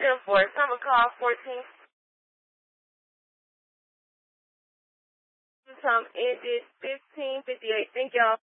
10-4. Summer call 14. Time ended 15:58. Thank y'all.